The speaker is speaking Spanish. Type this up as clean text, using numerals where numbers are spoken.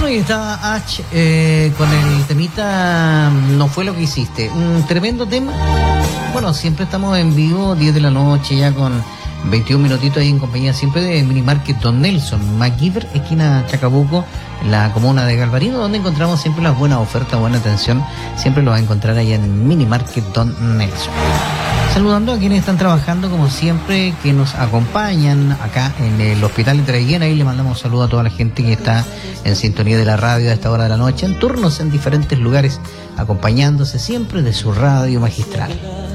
Bueno, y estaba H con el temita No fue lo que hiciste. Un tremendo tema. Bueno, siempre estamos en vivo, 10 de la noche, ya con 21 minutitos ahí en compañía siempre de Mini Market Don Nelson, MacGyver, esquina Chacabuco, en la comuna de Galvarino, donde encontramos siempre las buenas ofertas, buena atención. Siempre lo va a encontrar ahí en Mini Market Don Nelson. Saludando a quienes están trabajando como siempre, que nos acompañan acá en el Hospital de Traiguén. Ahí le mandamos un saludo a toda la gente que está en sintonía de la radio a esta hora de la noche, en turnos en diferentes lugares, acompañándose siempre de su radio magistral.